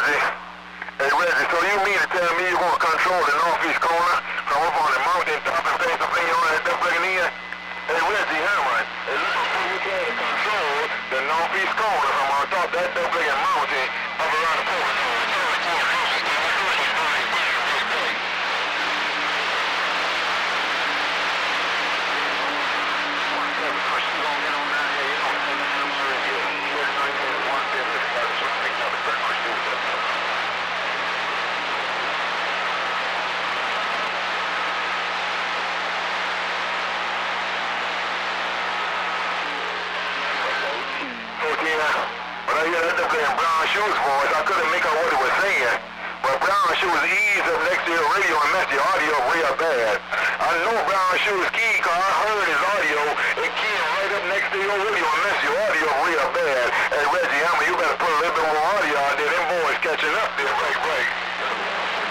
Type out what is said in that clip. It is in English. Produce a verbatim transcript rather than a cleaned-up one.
Reggie. Hey, Reggie, so you mean to tell me you're going to control the northeast corner from up on the mountain top in Pennsylvania on that double in here? Hey, Reggie Hammond, it looks like you can control the northeast corner from on top that double mountain up around the port. But I hear that they're playing Brown Shoes voice. I couldn't make out what it was saying. But Brown Shoes eased up next to your radio and messed the audio real bad. I know Brown Shoes key because I heard his audio. It keyed right up next to your radio and messed your audio real bad. Hey, Reggie Hammer, you better put a little bit more audio out there. Them boys catching up there. Break, break.